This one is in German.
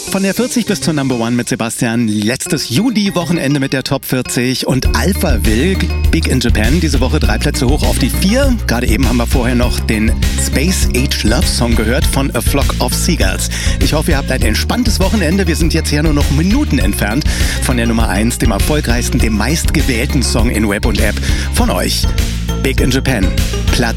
Von der 40 bis zur Number One mit Sebastian. Letztes Juli-Wochenende mit der Top 40 und Alpha Will, Big in Japan, diese Woche 3 Plätze hoch auf die 4. Gerade eben haben wir vorher noch den Space Age Love Song gehört von A Flock of Seagulls. Ich hoffe, ihr habt ein entspanntes Wochenende. Wir sind jetzt ja nur noch Minuten entfernt von der Nummer 1, dem erfolgreichsten, dem meistgewählten Song in Web und App von euch. Big in Japan, Platz